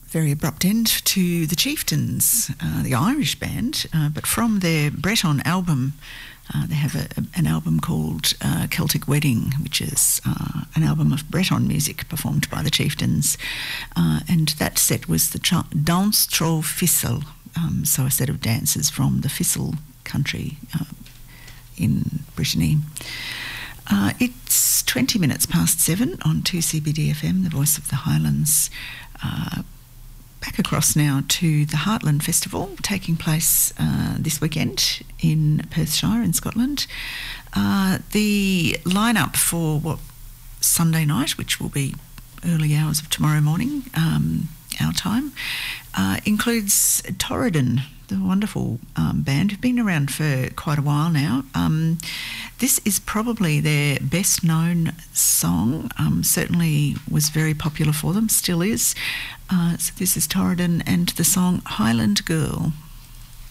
very abrupt end to the Chieftains, the Irish band, but from their Breton album, they have an album called Celtic Wedding, which is an album of Breton music performed by the Chieftains, and that set was the Danse Tro Fissel, so a set of dances from the Fissel country in Brittany. It's 20 minutes past 7 on 2CBD FM, the voice of the Highlands. Back across now to the Heartland Festival, taking place this weekend in Perthshire in Scotland. The lineup for Sunday night, which will be early hours of tomorrow morning, our time, includes Torridon, the wonderful band who've been around for quite a while now. This is probably their best known song, certainly was very popular for them, still is. So this is Torridon and the song Highland Girl.